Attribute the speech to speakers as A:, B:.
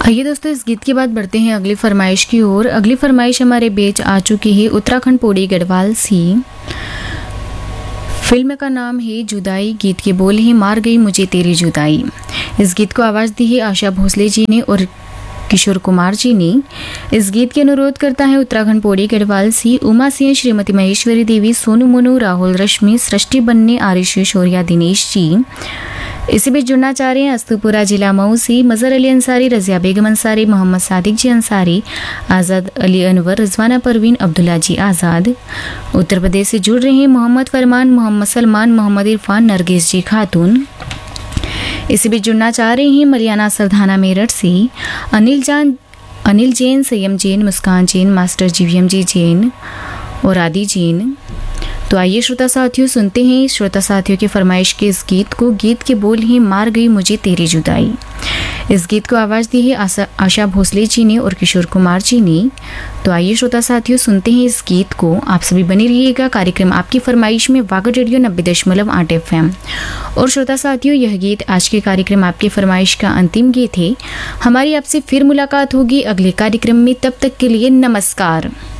A: आइए दोस्तों, इस गीत के बाद बढ़ते हैं अगली फरमाइश की ओर। अगली फरमाइश हमारे बीच आ चुकी है उत्तराखंड पौड़ी गढ़वाल सी। फिल्म का नाम है जुदाई, गीत के बोल हैं मार गई मुझे तेरी जुदाई। इस गीत को आवाज़ दी है आशा भोसले जी ने और किशोर कुमार जी ने। इस गीत के अनुरोध करता है उत्तराखंड पौड़ी गढ़वाल सी उमा सिंह, श्रीमती महेश्वरी देवी, सोनू मोनू, राहुल रश्मि, सृष्टि बन्ने, आरिश शौर्या, दिनेश जी। इसी बीच जुड़ना चाह रहे हैं अस्तुपुरा जिला मऊ से मजहर अली अंसारी, रजिया बेगम अंसारी, मोहम्मद सादिक जी अंसारी, आज़ाद अली अनवर, रिजवाना परवीन, अब्दुल्ला जी आज़ाद। उत्तर प्रदेश से जुड़ रहे हैं मोहम्मद फरमान, मोहम्मद सलमान, मोहम्मद इरफान, नरगिस जी खातून। इसी बीच जुड़ना चाह रहे हैं मरियाना सरधाना मेरठ से अनिल जैन, संयम जैन, मुस्कान जैन, मास्टर जीवीएम जी जैन और आदि जैन। तो आइए श्रोता साथियों सुनते हैं श्रोता साथियों की फरमाइश के इस गीत को। गीत के बोल हैं मार गई मुझे तेरी जुदाई। इस गीत को आवाज़ दी है आशा भोसले जी ने और किशोर कुमार जी ने। तो आइए श्रोता साथियों सुनते हैं इस गीत को। आप सभी बने रहिएगा कार्यक्रम आपकी फरमाइश में वागड़ रेडियो 90.8 FM। और श्रोता साथियों, यह गीत आज के कार्यक्रम आपकी फरमाइश का अंतिम गीत है। हमारी आपसे फिर मुलाकात होगी अगले कार्यक्रम में, तब तक के लिए नमस्कार।